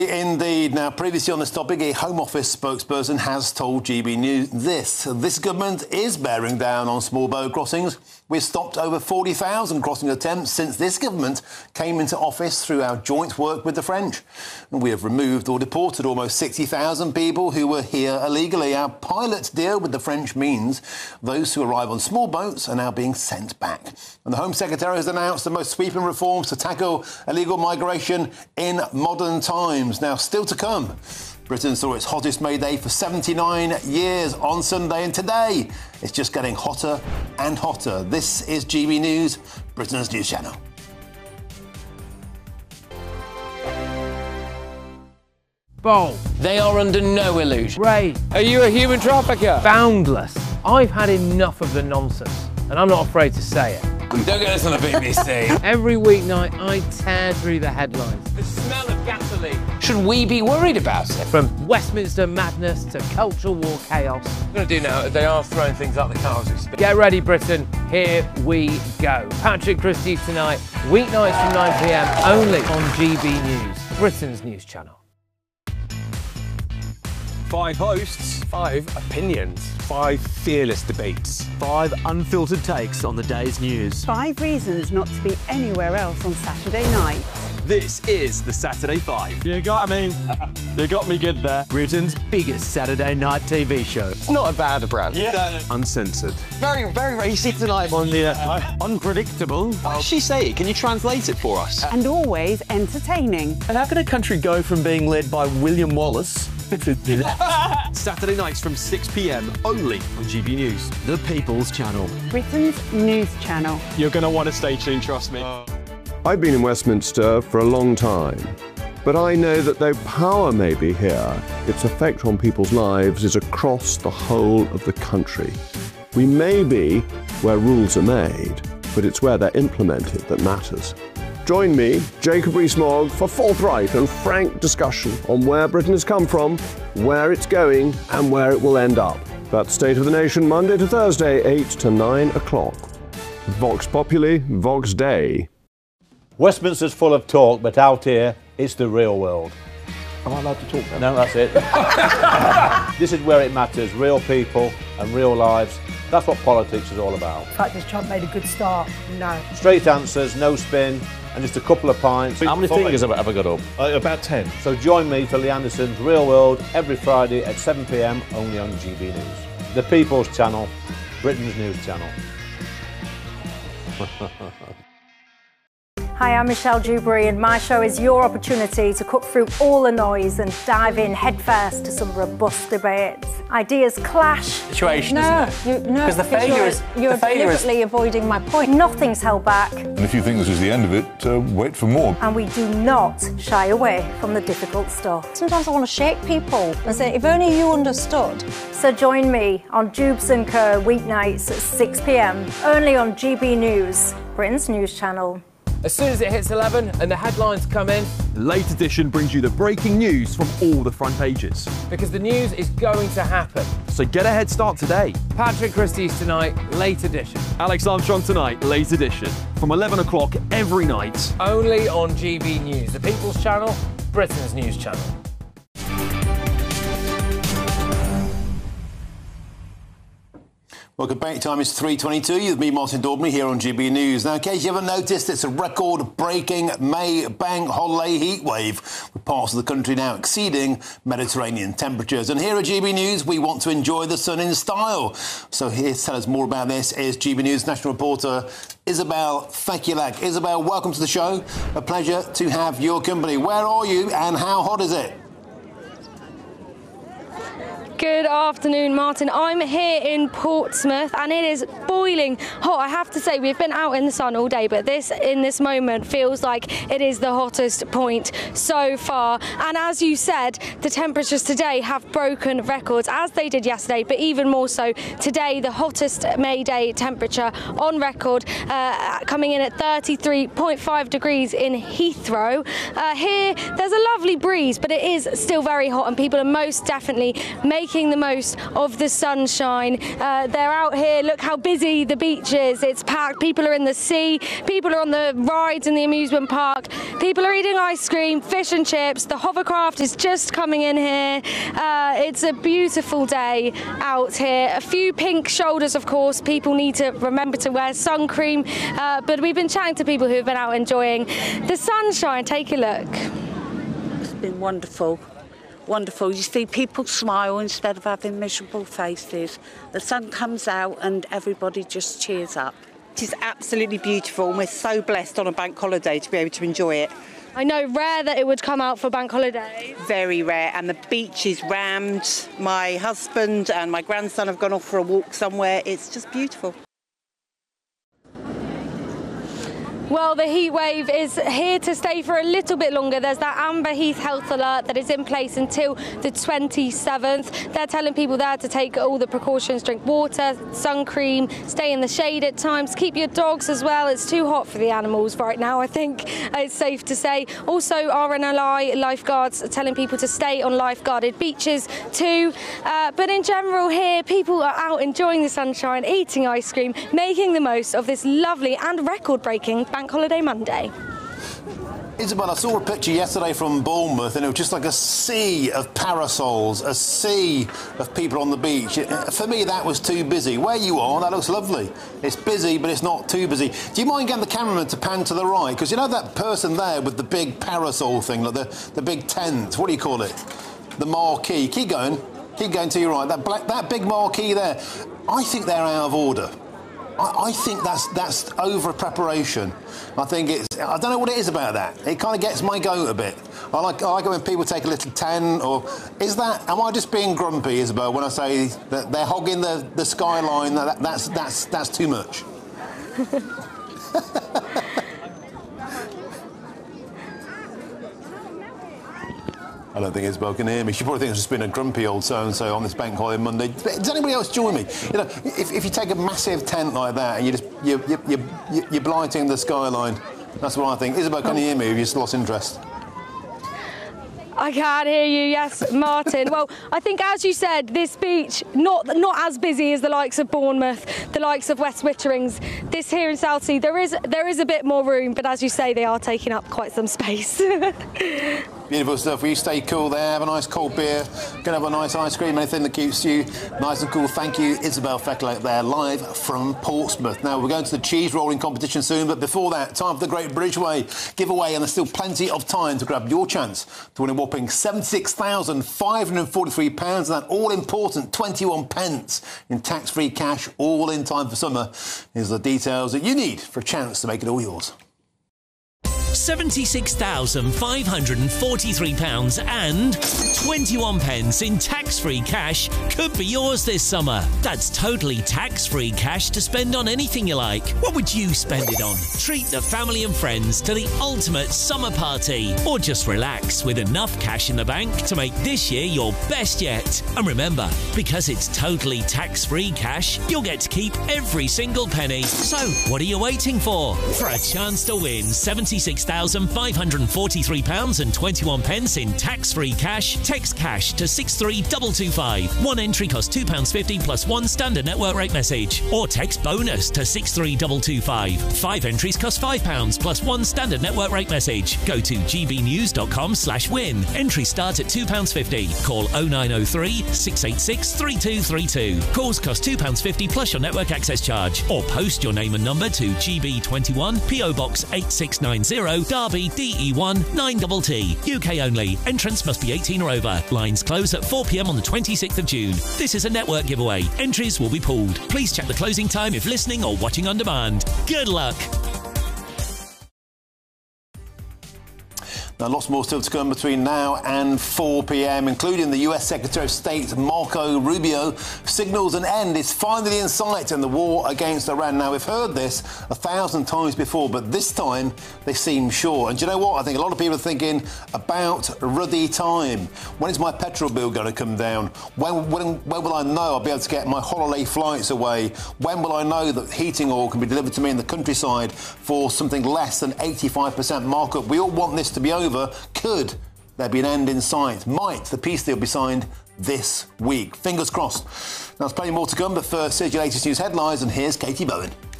Indeed. Now, previously on this topic, a Home Office spokesperson has told GB News this government is bearing down on small boat crossings. We've stopped over 40,000 crossing attempts since this government came into office through our joint work with the French. And we have removed or deported almost 60,000 people who were here illegally. Our pilot deal with the French means those who arrive on small boats are now being sent back. And the Home Secretary has announced the most sweeping reforms to tackle illegal migration in modern times. Now, still to come. Britain saw its hottest May Day for 79 years on Sunday, and today it's just getting hotter and hotter. This is GB News, Britain's news channel. Bold. They are under no illusion. Ray. Are you a human trafficker? Boundless. I've had enough of the nonsense, and I'm not afraid to say it. Don't get us on the BBC. Every weeknight, I tear through the headlines. The smell of gasoline. Should we be worried about it? From Westminster madness to cultural war chaos. What I'm going to do now, they are throwing things out the car as we speak. Get ready, Britain. Here we go. Patrick Christys tonight, weeknights from 9 p.m, only on GB News, Britain's news channel. 5 hosts, 5 opinions, 5 fearless debates, 5 unfiltered takes on the day's news. 5 reasons not to be anywhere else on Saturday night. This is the Saturday 5. You got me good there. Britain's biggest Saturday night TV show. It's not a bad brand. Yeah. Uncensored. Very easy tonight. On the unpredictable. What does she say? Can you translate it for us? And always entertaining. And how can a country go from being led by William Wallace Saturday nights from 6 p.m. only on GB News. The People's Channel. Britain's news channel. You're going to want to stay tuned, trust me. I've been in Westminster for a long time, but I know that though power may be here, its effect on people's lives is across the whole of the country. We may be where rules are made, but it's where they're implemented that matters. Join me, Jacob Rees-Mogg, for forthright and frank discussion on where Britain has come from, where it's going, and where it will end up. That's State of the Nation, Monday to Thursday, 8 to 9 o'clock. Vox Populi, Vox Dei. Westminster's full of talk, but out here, it's the real world. Am I allowed to talk now? No, that's it. This is where it matters, real people and real lives. That's what politics is all about. The fact has Trump made a good start? No. Straight answers, no spin, and just a couple of pints. How many fingers have I got up? About 10. So join me for Lee Anderson's Real World every Friday at 7 p.m, only on GB News. The People's Channel, Britain's news channel. Hi, I'm Michelle Dewberry, and my show is your opportunity to cut through all the noise and dive in headfirst to some robust debates. Ideas clash. Situation, No, isn't it? because the failure is you're deliberately avoiding my point. Nothing's held back, And if you think this is the end of it, wait for more. and we do not shy away from the difficult stuff. Sometimes I want to shake people and say, if only you understood. So join me on Jubes & Co. weeknights at 6 p.m, only on GB News, Britain's news channel. As soon as it hits 11 and the headlines come in, The Late Edition brings you the breaking news from all the front pages. because the news is going to happen. So get a head start today. Patrick Christys tonight, late edition. Alex Armstrong tonight, Late Edition. From 11 o'clock every night. Only on GB News, the People's Channel, Britain's news channel. Welcome back. Time is 3:22. You've me, Martin Daubney, here on GB News. Now, in case you haven't noticed, it's a record-breaking May bank holiday heatwave, with parts of the country now exceeding Mediterranean temperatures. And here at GB News, we want to enjoy the sun in style. So here to tell us more about this is GB News national reporter Isabel Fekulak. Isabel, welcome to the show. A pleasure to have your company. Where are you and how hot is it? Good afternoon, Martin. I'm here in Portsmouth and it is boiling hot. I have to say, we've been out in the sun all day, but in this moment feels like it is the hottest point so far. And as you said, the temperatures today have broken records, as they did yesterday, but even more so today, the hottest May Day temperature on record, coming in at 33.5 degrees in Heathrow. Here, there's a lovely breeze, but it is still very hot and people are most definitely making the most of the sunshine. They're out here, look how busy the beach is. It's packed, people are in the sea, people are on the rides in the amusement park, people are eating ice cream, fish and chips, the hovercraft is just coming in here. It's a beautiful day out here. A few pink shoulders, of course, people need to remember to wear sun cream, but we've been chatting to people who've been out enjoying the sunshine. Take a look. It's been wonderful. Wonderful. You see people smile instead of having miserable faces. The sun comes out and everybody just cheers up. It is absolutely beautiful and we're so blessed on a bank holiday to be able to enjoy it. I know, rare that it would come out for bank holidays. Very rare, and the beach is rammed. My husband and my grandson have gone off for a walk somewhere. It's just beautiful. Well, the heat wave is here to stay for a little bit longer. There's that Amber Heath health alert that is in place until the 27th. They're telling people there to take all the precautions, drink water, sun cream, stay in the shade at times, keep your dogs as well. It's too hot for the animals right now, I think it's safe to say. Also, RNLI lifeguards are telling people to stay on lifeguarded beaches too. But in general here, people are out enjoying the sunshine, eating ice cream, making the most of this lovely and record-breaking Bank Holiday Monday. Isabel, I saw a picture yesterday from Bournemouth and it was just like a sea of parasols, a sea of people on the beach. For me, that was too busy. Where you are, that looks lovely. It's busy, but it's not too busy. Do you mind getting the cameraman to pan to the right? Because you know that person there with the big parasol thing, like the big tent, what do you call it? The marquee. Keep going to your right. That big marquee there, I think they're out of order. I think that's over preparation. I think I don't know what it is about that. It kind of gets my goat a bit. I like it when people take a little tent, or am I just being grumpy, Isabel, when I say that they're hogging the skyline? That's too much. I don't think Isabel can hear me. She probably thinks it's just been a grumpy old so-and-so on this bank holiday Monday. Does anybody else join me? You know, if you take a massive tent like that and you're blighting the skyline, that's what I think. Isabel, can you hear me? Have you just lost interest? I can't hear you, yes, Martin. Well, I think, as you said, this beach, not as busy as the likes of Bournemouth, the likes of West Witterings. This here in Southsea, there is a bit more room, but as you say, they are taking up quite some space. Beautiful stuff. Will you stay cool there? Have a nice cold beer. Gonna have a nice ice cream. Anything that keeps you nice and cool. Thank you, Isabel Fekler there, live from Portsmouth. Now, we're going to the cheese rolling competition soon, but before that, time for the Great British Way giveaway, and there's still plenty of time to grab your chance to win a whopping £76,543, and that all-important 21 pence in tax-free cash, all in time for summer. Here's the details that you need for a chance to make it all yours. £76,543 and 21 pence in tax-free cash could be yours this summer. That's totally tax-free cash to spend on anything you like. What would you spend it on? Treat the family and friends to the ultimate summer party, or just relax with enough cash in the bank to make this year your best yet. And remember, because it's totally tax-free cash, you'll get to keep every single penny. So, what are you waiting for? For a chance to win £76,543 and 21 pence in tax-free cash, text cash to 63225. One entry costs £2.50 plus one standard network rate message. Or text bonus to 63225. 5 entries cost £5 plus one standard network rate message. Go to gbnews.com/win. Entries start at £2.50. Call 0903 686 3232. Calls cost £2.50 plus your network access charge. Or post your name and number to GB21 PO Box 8690 Derby DE1 9TT. UK only. Entrance must be 18 or over. Lines close at 4 p.m. on the 26th of June. This is a network giveaway. Entries will be pooled. Please check the closing time if listening or watching on demand. Good luck. Now, lots more still to come between now and 4 p.m, including the US Secretary of State Marco Rubio signals an end is finally in sight in the war against Iran. Now, we've heard this 1,000 times before, but this time they seem sure. And do you know what? I think a lot of people are thinking about ruddy time. When is my petrol bill going to come down? When will I know I'll be able to get my holiday flights away? When will I know that heating oil can be delivered to me in the countryside for something less than 85% markup? We all want this to be over. Could there'll be an end in sight. Might the peace deal be signed this week? Fingers crossed. Now, there's plenty more to come, but first, here's your latest news headlines, and here's Katie Bowen.